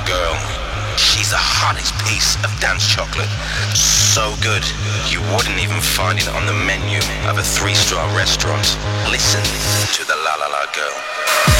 girl. She's the hottest piece of dance chocolate. So good, you wouldn't even find it on the menu of a 3-star restaurant. Listen to the La La La girl.